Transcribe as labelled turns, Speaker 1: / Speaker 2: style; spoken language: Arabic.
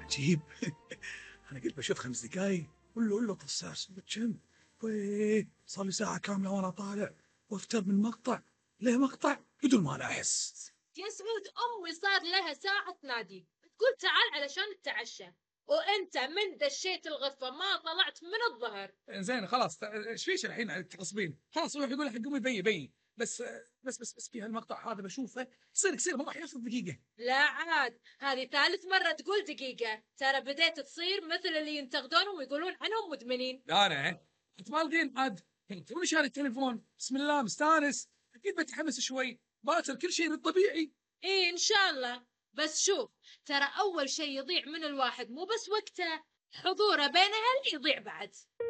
Speaker 1: عجيب. انا قلت بشوف 5 دقايق قول له طسار سندوتشن. ويه صار لي ساعة كاملة وانا طالع وافتر من مقطع ليه مقطع بدون ما انا احس.
Speaker 2: يا سعود امي صار لها ساعة تنادي تقول تعال علشان نتعشى، وانت من دشيت الغرفة ما طلعت من الظهر.
Speaker 1: زين خلاص ايش فيش الحين تعصبين؟ خلاص روح يقول حق امي بي بس في هالمقطع هذا بشوفه يصير ما راح ياخذ دقيقة.
Speaker 2: لا عاد هذه ثالث مرة تقول دقيقة، ترى بديت تصير مثل اللي ينتقدونهم ويقولون عنهم مدمنين.
Speaker 1: انا تبالغين عاد توني شاري التليفون بسم الله مستانس اكيد بتحمس شوي باكر كل شيء بالطبيعي.
Speaker 2: ايه ان شاء الله، بس شوف ترى اول شيء يضيع من الواحد مو بس وقته، حضوره بينها اللي يضيع بعد.